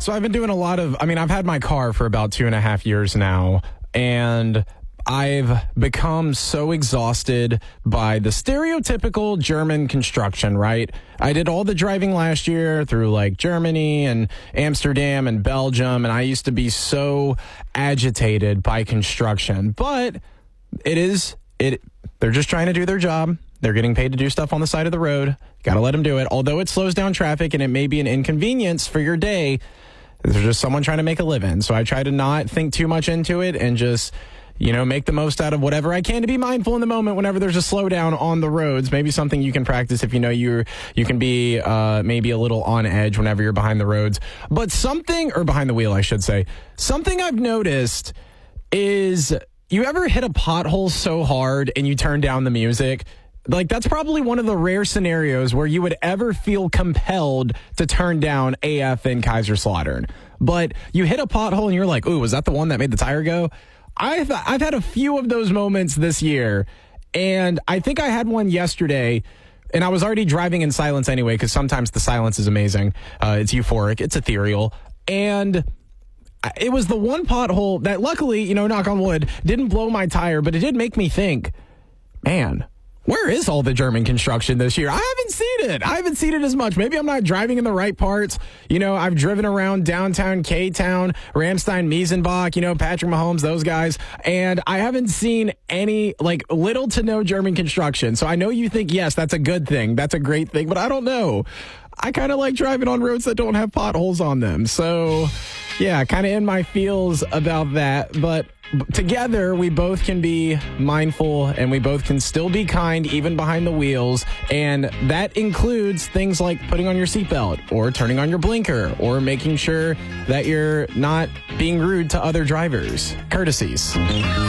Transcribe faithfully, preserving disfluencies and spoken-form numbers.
So I've been doing a lot of, I mean, I've had my car for about two and a half years now, and I've become so exhausted by the stereotypical German construction, right? I did all the driving last year through like Germany and Amsterdam and Belgium, and I used to be so agitated by construction. But it is, it. they're just trying to do their job. They're getting paid to do stuff on the side of the road. Got to let them do it. Although it slows down traffic and it may be an inconvenience for your day, there's just someone trying to make a living. So I try to not think too much into it and just, you know, make the most out of whatever I can to be mindful in the moment whenever there's a slowdown on the roads. Maybe something you can practice if you know you're, you can be uh, maybe a little on edge whenever you're behind the roads. But something, or behind the wheel, I should say, something I've noticed is you ever hit a pothole so hard and you turn down the music? Like, that's probably one of the rare scenarios where you would ever feel compelled to turn down A F and Kaiserslautern. But you hit a pothole and you're like, ooh, was that the one that made the tire go? I've, I've had a few of those moments this year, and I think I had one yesterday, and I was already driving in silence anyway, because sometimes the silence is amazing. Uh, it's euphoric. It's ethereal. And it was the one pothole that luckily, you know, knock on wood, didn't blow my tire, but it did make me think, man, where is all the German construction this year? I haven't seen it. I haven't seen it as much. Maybe I'm not driving in the right parts. You know, I've driven around downtown K-Town, Ramstein, Miesenbach, you know, Patrick Mahomes, those guys. And I haven't seen any, like, little to no German construction. So I know you think, yes, that's a good thing. That's a great thing. But I don't know. I kind of like driving on roads that don't have potholes on them. So, yeah, kind of in my feels about that. But together, we both can be mindful and we both can still be kind, even behind the wheels. And that includes things like putting on your seatbelt or turning on your blinker or making sure that you're not being rude to other drivers. Courtesies.